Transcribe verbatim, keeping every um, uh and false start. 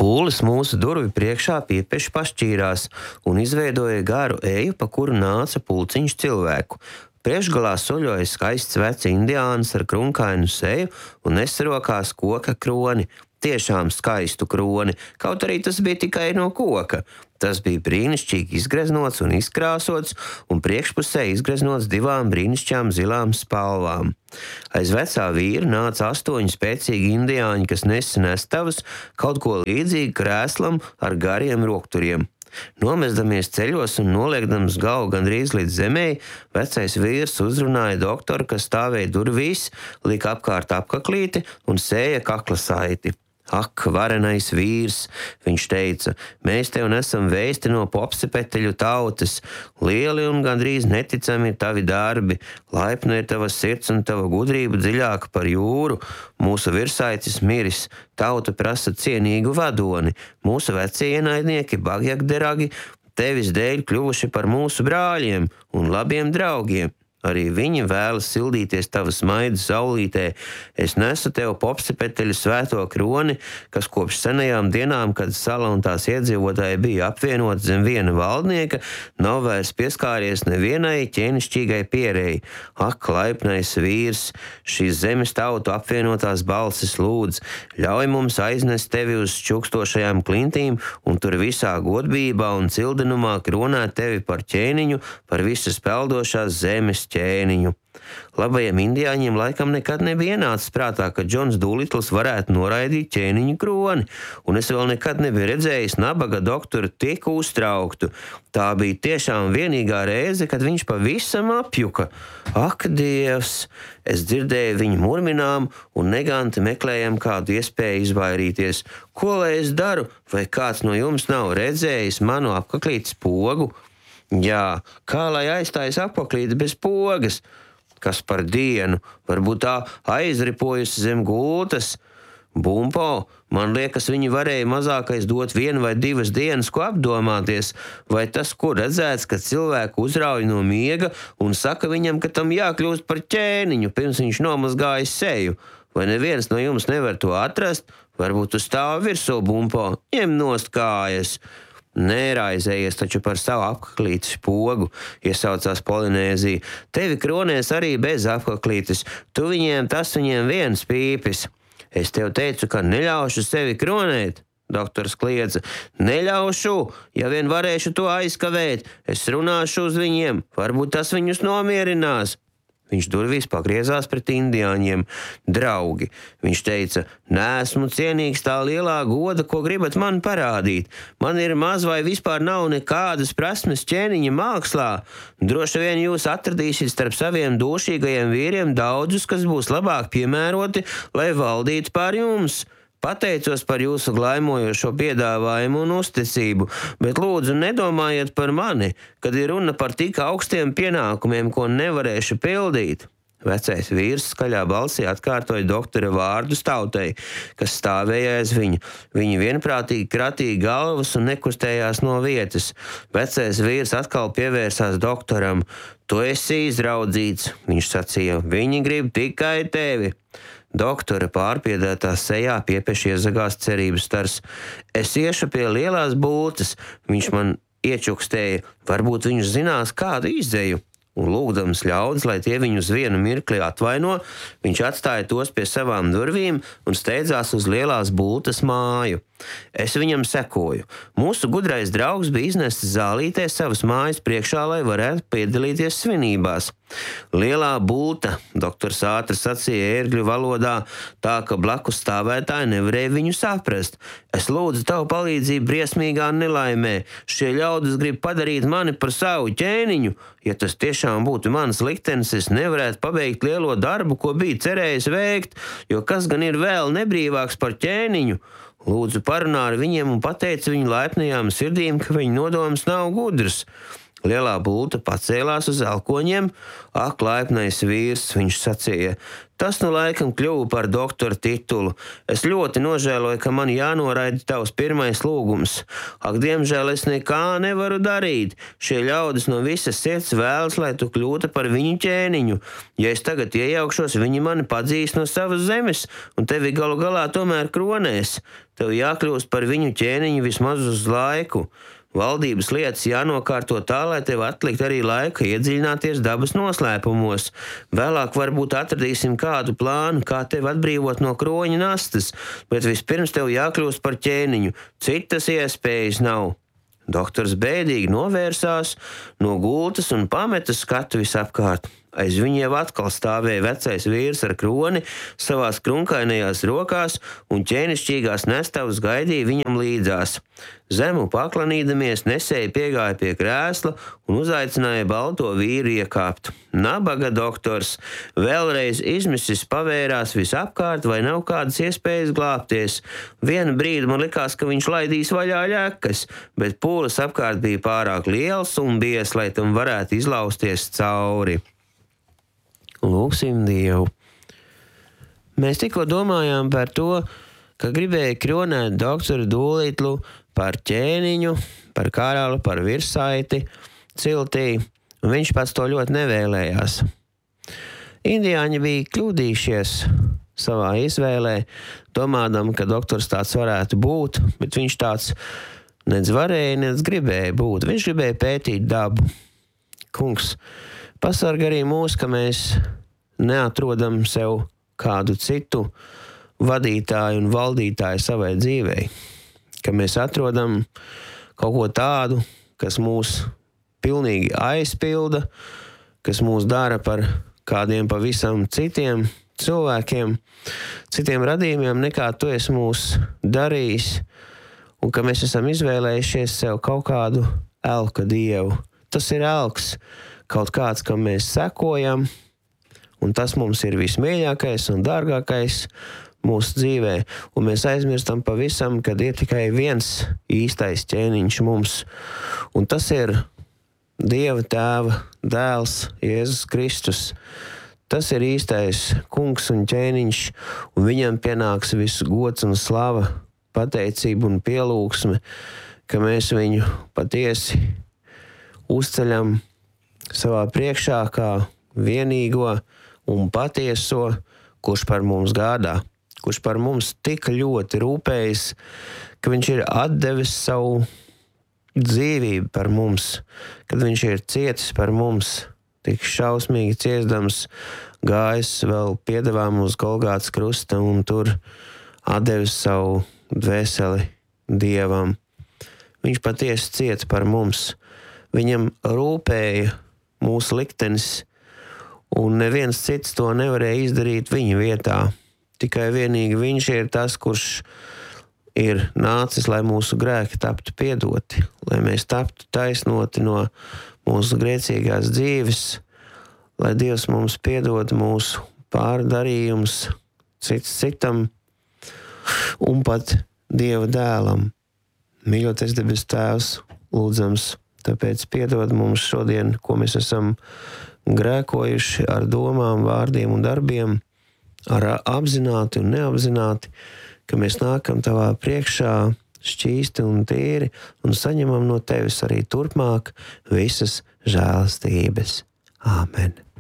Pūlis mūsu durvju priekšā piepeši pašķīrās un izveidoja garu eju, pa kuru nāca pulciņš cilvēku. Priekšgalā soļoja skaists vecs indiāns ar krunkainu seju un nesa rokās koka kroni. Tiešām skaistu kroni, kaut arī tas bija tikai no koka. Tas bija brīnišķīgi izgreznots un izkrāsots, un priekšpusē izgreznots divām brīnišķām zilām spalvām. Aiz vecā vīra nāca astoņi spēcīgi indiāņi, kas nesa nestavas, kaut ko līdzīgi krēslam ar gariem rokturiem. Nomezdamies ceļos un noliekdams galvu gandrīz līdz zemē, vecais vīrs uzrunāja doktoru, kas stāvēja durvīs, lika apkārt apkaklīti un sēja kakla saiti. Ak, varenais vīrs, viņš teica, mēs tev nesam vēsti no popsipeteļu tautas. Lieli un gandrīz neticami ir tavi darbi. Laipna ir tava sirds un tava gudrība dziļāka par jūru. Mūsu virsaicis miris, tauta prasa cienīgu vadoni. Mūsu vecie ienaidnieki, bagjagderagi, tevis dēļ kļuvuši par mūsu brāļiem un labiem draugiem. Arī viņi vēlas sildīties tava smaidu saulītē. Es nesu tev popsipeteļu svēto kroni, kas kopš senajām dienām, kad sala un tās iedzīvotāji bija apvienoti zem viena valdnieka, nav vairs pieskāries nevienai ķēnišķīgai pierei. Ak, laipnais vīrs, šīs zemes tautu apvienotās balsis lūdz, ļauj mums aiznest tevi uz čukstošajām klintīm un tur visā godbībā un cildinumā kronēt tevi par ķēniņu, par visas peldošās zemes ķēniņu. Labajiem indiāņiem laikam nekad nebija ienācis prātā, ka Džons Dūlitls varētu noraidīt ķēniņu kroni, un es vēl nekad nebiju redzējis nabaga doktoru tik uztrauktu. Tā bija tiešām vienīgā reize, kad viņš pavisam apjuka. Ak, Dievs! Es dzirdēju viņu murminām un neganti meklējam kādu iespēju izvairīties. Ko lai es daru? Vai kāds no jums nav redzējis manu apaklītes pogu? Jā, kā lai aizstājas apaklīte bez pogas? Kas par dienu, varbūt tā aizripojusi zem gultas. Bumpo, man liekas, viņi varēja mazākais dot vienu vai divas dienas, ko apdomāties, vai tas, ko redzēts, ka cilvēku uzrauj no miega un saka viņam, ka tam jākļūst par ķēniņu, pirms viņš nomazgājas seju. Vai neviens no jums nevar to atrast? Varbūt tu stāvi virsū, Bumpo, ņem nost kājas. Neraizējies taču par savu apaklītes pogu, iesaucās Polinēzija. Tevi kronēs arī bez apaklītes, tu viņiem tas viņiem viens pīpis. Es tev teicu, ka neļaušu sevi kronēt, doktors kliedza. Neļaušu, ja vien varēšu to aizkavēt, es runāšu uz viņiem, varbūt tas viņus nomierinās. Viņš durvīs pagriezās pret indiāņiem. Draugi, viņš teica, neesmu cienīgs tā lielā goda, ko gribat man parādīt. Man ir maz vai vispār nav nekādas prasmes ķēniņa mākslā. Droši vien jūs atradīsiet starp saviem došīgajiem vīriem daudzus, kas būs labāk piemēroti, lai valdītu pār jums. Pateicos par jūsu glaimojošo piedāvājumu un uzticību, bet lūdzu nedomājiet par mani, kad ir runa par tik augstiem pienākumiem, ko nevarēšu pildīt. Vecais vīrs skaļā balsī atkārtoja doktora vārdus tautai, kas stāvēja aiz viņu. Viņi vienprātīgi kratīja galvas un nekustējās no vietas. Vecais vīrs atkal pievērsās doktoram. Tu esi izraudzīts, viņš sacīja, viņi grib tikai tevi. Doktora pārpiedētā sejā piepeši iezagās cerības stars. Es iešu pie lielās būtas, viņš man iečukstēja, varbūt viņš zinās kādu izdeju. Un lūgdams ļaudis, lai tie viņu uz vienu mirkli atvaino, viņš atstāja tos pie savām durvīm un steidzās uz lielās bultas māju. Es viņam sekoju. Mūsu gudrais draugs bija iznesis zālītē savas mājas priekšā, lai varētu piedalīties svinībās. Lielā bulta, doktors ātri sacīja ērgļu valodā, tā ka blakus stāvētāji nevarēja viņu saprast. Es lūdzu tavu palīdzību briesmīgā nelaimē. Šie ļaudis grib padarīt mani par savu ķēniņu. Ja tas tiešām būtu mans liktenis, es nevarētu pabeigt lielo darbu, ko biju cerējis veikt, jo kas gan ir vēl nebrīvāks par ķēniņu? Lūdzu parunā ar viņiem un pateica viņu laipnajām sirdīm, ka viņu nodoms nav gudrs. Lielā bulta pacēlās uz elkoņiem. Ak, laipnais vīrs, viņš sacīja, tas nu laikam kļuva par doktora titulu. Es ļoti nožēloju, ka man jānoraida tavs pirmais lūgums. Ak, diemžēl es nekā nevaru darīt. Šie ļaudis no visas sirds vēlas, lai tu kļūtu par viņu ķēniņu. Ja es tagad iejaukšos, viņi mani padzīs no savas zemes, un tevi galu galā tomēr kronēs. Tev jākļūst par viņu ķēniņu vismaz uz laiku. Valdības lietas jānokārto tā, lai tev atlikt arī laika iedziļināties dabas noslēpumos. Vēlāk varbūt atradīsim kādu plānu, kā tevi atbrīvot no kroņa nastas, bet vispirms tev jākļūst par ķēniņu. Citas iespējas nav. Doktors bēdīgi novērsās no gultas un pameta skatu visapkārt. Aiz viņiem atkal stāvēja vecais vīrs ar kroni savās krunkainajās rokās un ķēnišķīgās nestavas gaidīja viņam līdzās. Zemu paklanīdamies nesēji piegāja pie krēsla un uzaicināja balto vīru iekāpt. Nabaga doktors vēlreiz izmisis pavērās visapkārt, vai nav kādas iespējas glābties. Vienu brīdi man likās, ka viņš laidīs vaļā ļekas, bet pūles apkārt bija pārāk liels un bies, lai tam varētu izlausties cauri. Lūksim Dievu. Mēs tikko domājām par to, ka gribēja kronēt doktoru Dūlitlu par ķēniņu, par karalu, par virsaiti, ciltī, un viņš pats to ļoti nevēlējās. Indiāņi bija kļūdījušies savā izvēlē, domādam, ka doktors tāds varētu būt, bet viņš tāds nec varēja, nec gribēja būt. Viņš gribēja pētīt dabu. Kungs, pasargā arī mūs, ka mēs neatrodam sev kādu citu vadītāju un valdītāju savai dzīvei. Ka mēs atrodam kaut ko tādu, kas mūs pilnīgi aizpilda, kas mūs dara par kādiem pavisam citiem cilvēkiem, citiem radījumiem, nekā tu esi mūs darījis, un ka mēs esam izvēlējušies sev kaut kādu elka dievu. Tas ir elks, kaut kāds, kam mēs sekojam, un tas mums ir vismīļākais un dārgākais mūsu dzīvē, un mēs aizmirstam pavisam, kad ir tikai viens īstais ķēniņš mums, un tas ir Dieva Tēva dēls Jēzus Kristus. Tas ir īstais kungs un ķēniņš, un viņam pienāks viss gods un slava, pateicība un pielūgsme, ka mēs viņu patiesi uzceļam savā priekšā kā vienīgo un patieso, kurš par mums gādā, kurš par mums tik ļoti rūpējas, ka viņš ir atdevis savu dzīvību par mums, kad viņš ir cietis par mums, tik šausmīgi ciesdams, gājis vēl piedevām uz Golgātas krusta un tur atdevis savu dvēseli Dievam. Viņš patiesi cieta par mums. Viņam rūpēja mūsu liktenis, un neviens cits to nevarēja izdarīt viņa vietā. Tikai vienīgi viņš ir tas, kurš ir nācis, lai mūsu grēki taptu piedoti, lai mēs taptu taisnoti no mūsu grēcīgās dzīves, lai Dievs mums piedod mūsu pārdarījumus cits citam un pat Dieva dēlam. Mīļotais debes Tēvs, lūdzams, tāpēc piedod mums šodien, ko mēs esam grēkojuši ar domām, vārdiem un darbiem, ar apzināti un neapzināti, ka mēs nākam tavā priekšā šķīsti un tīri un saņemam no tevis arī turpmāk visas žēlastības. Āmen.